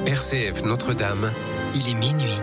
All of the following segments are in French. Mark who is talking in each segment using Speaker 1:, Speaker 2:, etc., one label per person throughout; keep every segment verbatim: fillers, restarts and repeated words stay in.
Speaker 1: R C F Notre-Dame, il est minuit.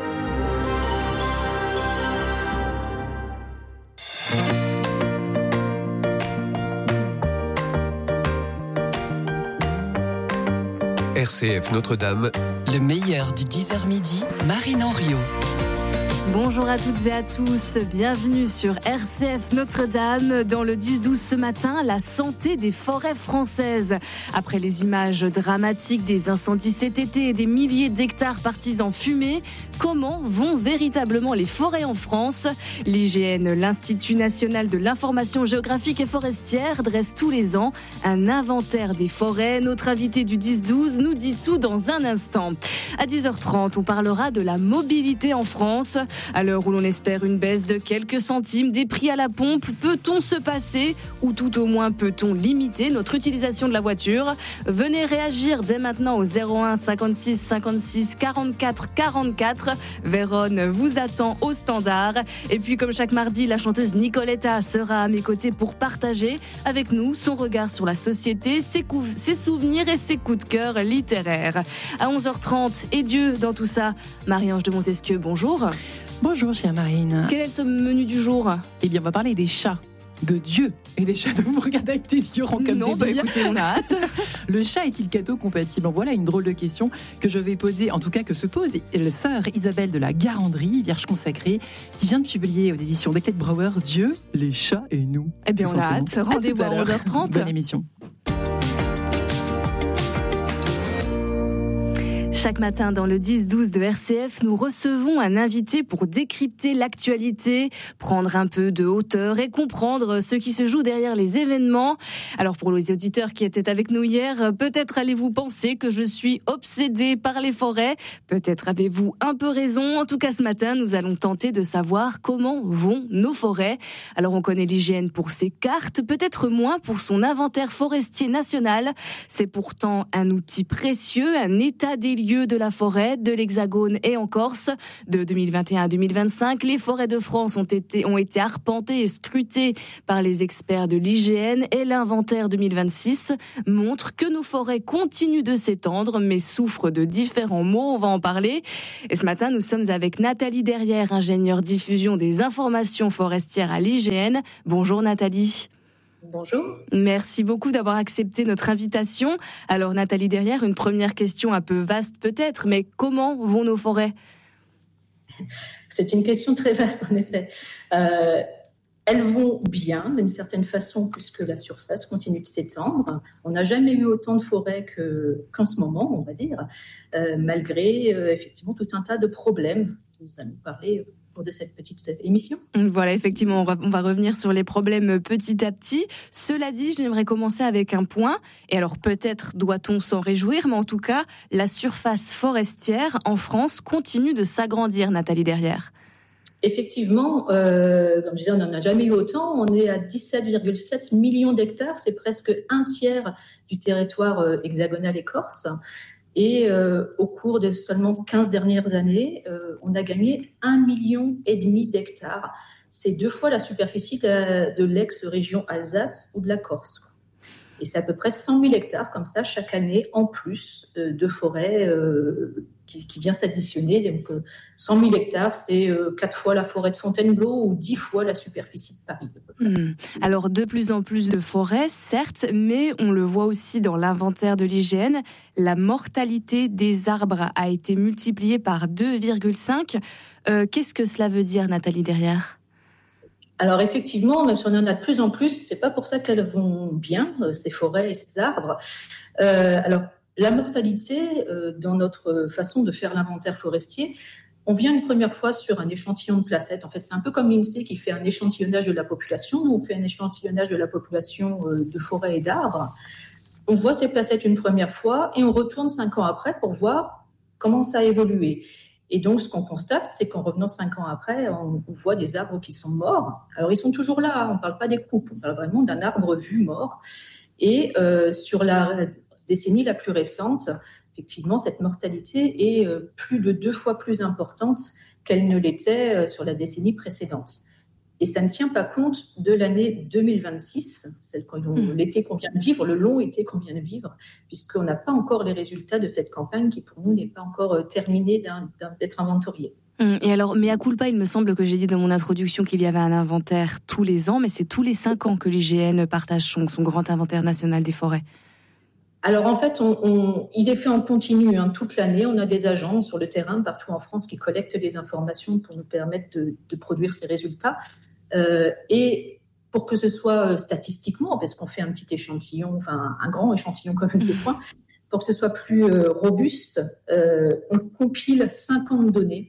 Speaker 1: R C F Notre-Dame,
Speaker 2: le meilleur du dix heures midi, Marine Henriot.
Speaker 3: Bonjour à toutes et à tous, bienvenue sur R C F Notre-Dame. Dans le dix douze ce matin, la santé des forêts françaises. Après les images dramatiques des incendies cet été et des milliers d'hectares partis en fumée, comment vont véritablement les forêts en France ? L'I G N, l'Institut National de l'Information Géographique et Forestière, dresse tous les ans un inventaire des forêts. Notre invité du dix douze nous dit tout dans un instant. À dix heures trente, on parlera de la mobilité en France. À l'heure où l'on espère une baisse de quelques centimes des prix à la pompe, peut-on se passer ou tout au moins peut-on limiter notre utilisation de la voiture ? Venez réagir dès maintenant au zéro un cinquante-six cinquante-six quarante-quatre quarante-quatre. Vérone vous attend au standard. Et puis comme chaque mardi, la chanteuse Nicoletta sera à mes côtés pour partager avec nous son regard sur la société, ses, cou- ses souvenirs et ses coups de cœur littéraires. À onze heures trente, et Dieu dans tout ça, Marie-Ange de Montesquieu, bonjour.
Speaker 4: Bonjour chère Marine.
Speaker 3: Quel est ce menu du jour ?
Speaker 4: Eh bien on va parler des chats, de Dieu et des chats. De vous regarder avec tes yeux ronds comme
Speaker 3: non,
Speaker 4: des
Speaker 3: bah
Speaker 4: billes.
Speaker 3: écoutez, on a hâte.
Speaker 4: Le chat est-il catho-compatible ? Voilà une drôle de question que je vais poser, en tout cas que se pose la sœur Isabelle de la Garandrie, Vierge consacrée, qui vient de publier aux éditions d'Eclet Brouwer Dieu, les chats et nous.
Speaker 3: Eh bien
Speaker 4: Tout
Speaker 3: on a hâte,
Speaker 4: simplement.
Speaker 3: rendez-vous à, à onze heures trente.
Speaker 4: Bonne émission.
Speaker 3: Chaque matin dans le dix douze de R C F, nous recevons un invité pour décrypter l'actualité, prendre un peu de hauteur et comprendre ce qui se joue derrière les événements. Alors pour les auditeurs qui étaient avec nous hier, peut-être allez-vous penser que je suis obsédée par les forêts. Peut-être avez-vous un peu raison. En tout cas ce matin, nous allons tenter de savoir comment vont nos forêts. Alors on connaît l'I G N pour ses cartes, peut-être moins pour son inventaire forestier national. C'est pourtant un outil précieux, un état des lieux de la forêt, de l'Hexagone et en Corse. De deux mille vingt et un à deux mille vingt-cinq, les forêts de France ont été, ont été arpentées et scrutées par les experts de l'I G N et l'inventaire deux mille vingt-six montre que nos forêts continuent de s'étendre mais souffrent de différents maux. On va en parler. Et ce matin, nous sommes avec Nathalie Derrière, ingénieure diffusion des informations forestières à l'I G N. Bonjour Nathalie.
Speaker 5: Bonjour.
Speaker 3: Merci beaucoup d'avoir accepté notre invitation. Alors Nathalie Derrière, une première question un peu vaste peut-être, mais comment vont nos forêts ?
Speaker 5: C'est une question très vaste en effet. Euh, elles vont bien d'une certaine façon puisque la surface continue de s'étendre. On n'a jamais eu autant de forêts que, qu'en ce moment, on va dire, euh, malgré euh, effectivement tout un tas de problèmes. Nous allons parler de cette petite émission.
Speaker 3: Voilà, effectivement, on va, on va revenir sur les problèmes petit à petit. Cela dit, j'aimerais commencer avec un point. Et alors, peut-être doit-on s'en réjouir, mais en tout cas, la surface forestière en France continue de s'agrandir, Nathalie Derrière.
Speaker 5: Effectivement, euh, comme je disais, on n'en a jamais eu autant. On est à dix-sept virgule sept millions d'hectares. C'est presque un tiers du territoire euh, hexagonal et corse. Et euh, au cours de seulement quinze dernières années, euh, on a gagné un million et demi d'hectares. C'est deux fois la superficie de, de l'ex-région Alsace ou de la Corse. Et c'est à peu près cent mille hectares comme ça chaque année en plus euh, de forêt euh, qui, qui vient s'additionner. Donc euh, cent mille hectares, c'est euh, quatre fois la forêt de Fontainebleau ou dix fois la superficie de Paris.
Speaker 3: Mmh. Alors de plus en plus de forêts, certes, mais on le voit aussi dans l'inventaire de l'I G N, la mortalité des arbres a été multipliée par deux virgule cinq. Euh, qu'est-ce que cela veut dire, Nathalie Derrière ?
Speaker 5: Alors effectivement, même si on en a de plus en plus, c'est pas pour ça qu'elles vont bien, ces forêts et ces arbres. Euh, alors la mortalité, euh, dans notre façon de faire l'inventaire forestier, on vient une première fois sur un échantillon de placettes. En fait, c'est un peu comme l'INSEE qui fait un échantillonnage de la population. Nous, on fait un échantillonnage de la population euh, de forêts et d'arbres. On voit ces placettes une première fois et on retourne cinq ans après pour voir comment ça a évolué. Et donc, ce qu'on constate, c'est qu'en revenant cinq ans après, on, on voit des arbres qui sont morts. Alors, ils sont toujours là, hein, on ne parle pas des coupes, on parle vraiment d'un arbre vu mort. Et euh, sur la décennie la plus récente, effectivement, cette mortalité est euh, plus de deux fois plus importante qu'elle ne l'était euh, sur la décennie précédente. Et ça ne tient pas compte de l'année deux mille vingt-six, celle qu'on,
Speaker 3: Mmh.
Speaker 5: l'été qu'on vient de vivre, le long été qu'on vient de vivre, puisqu'on n'a pas encore les résultats de cette campagne qui, pour nous, n'est pas encore euh, terminée d'un- d'un- d'être inventoriée.
Speaker 3: Hum, Et alors, mea culpa, il me semble que j'ai dit dans mon introduction qu'il y avait un inventaire tous les ans, mais c'est tous les cinq ans que l'I G N partage son, son grand inventaire national des forêts.
Speaker 5: Alors en fait, on, on- il est fait en continu hein, toute l'année. On a des agents sur le terrain partout en France qui collectent les informations pour nous permettre de, de produire ces résultats. Euh, et pour que ce soit euh, statistiquement, parce qu'on fait un petit échantillon, enfin un grand échantillon comme des points, pour que ce soit plus euh, robuste, euh, on compile cinquante données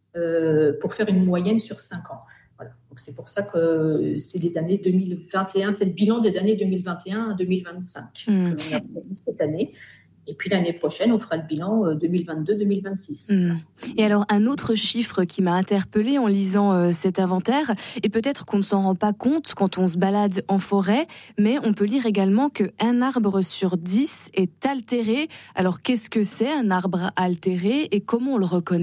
Speaker 5: euh, pour faire une moyenne sur cinq ans. Voilà. Donc c'est pour ça que c'est les années deux mille vingt et un, c'est le bilan des années deux mille vingt et un à deux mille vingt-cinq
Speaker 3: Mmh.
Speaker 5: que l'on a produit cette année. Et puis l'année prochaine, on fera le bilan euh, deux mille vingt-deux deux mille vingt-six.
Speaker 3: Hum. Et alors, un autre chiffre qui m'a interpellée en lisant euh, cet inventaire, et peut-être qu'on ne s'en rend pas compte quand on se balade en forêt, mais on peut lire également qu'un arbre sur dix est altéré. Alors, qu'est-ce que c'est un arbre altéré et comment on le reconnaît ?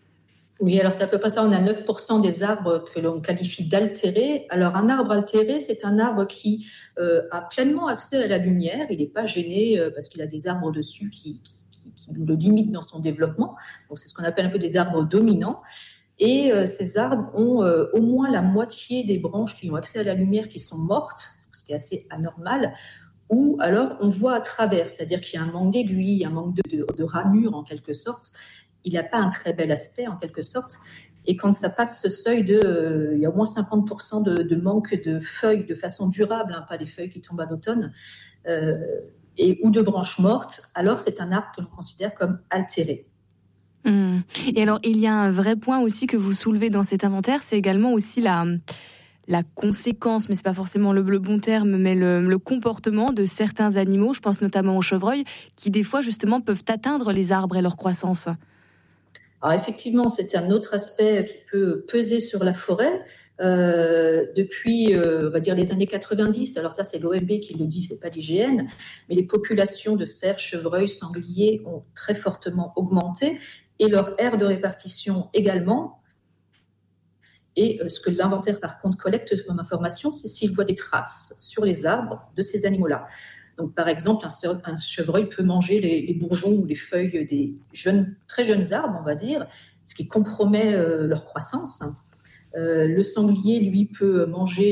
Speaker 5: Oui, alors c'est à peu près ça. On a neuf pour cent des arbres que l'on qualifie d'altérés. Alors un arbre altéré, c'est un arbre qui euh, a pleinement accès à la lumière. Il n'est pas gêné euh, parce qu'il a des arbres dessus qui, qui, qui le limitent dans son développement. Donc c'est ce qu'on appelle un peu des arbres dominants. Et euh, ces arbres ont euh, au moins la moitié des branches qui ont accès à la lumière qui sont mortes, ce qui est assez anormal. Ou alors on voit à travers, c'est-à-dire qu'il y a un manque d'aiguilles, un manque de, de, de ramures en quelque sorte. Il n'a pas un très bel aspect en quelque sorte. Et quand ça passe ce seuil de, euh, il y a au moins cinquante pour cent de, de manque de feuilles de façon durable, hein, pas les feuilles qui tombent à l'automne, euh, et, ou de branches mortes, alors c'est un arbre que l'on considère comme altéré.
Speaker 3: Hum. Et alors, il y a un vrai point aussi que vous soulevez dans cet inventaire, c'est également aussi la, la conséquence, mais c'est pas forcément le, le bon terme, mais le, le comportement de certains animaux, je pense notamment aux chevreuils, qui des fois justement peuvent atteindre les arbres et leur croissance.
Speaker 5: Alors effectivement, c'est un autre aspect qui peut peser sur la forêt. Euh, depuis, euh, on va dire, les années quatre-vingt-dix, alors ça c'est l'O M B qui le dit, c'est pas l'I G N, mais les populations de cerfs, chevreuils, sangliers ont très fortement augmenté et leur aire de répartition également. Et euh, ce que l'inventaire par contre collecte comme information, c'est s'il voit des traces sur les arbres de ces animaux-là. Donc, par exemple, un, un chevreuil peut manger les, les bourgeons ou les feuilles des jeunes, très jeunes arbres, on va dire, ce qui compromet euh, leur croissance. Euh, le sanglier, lui, peut manger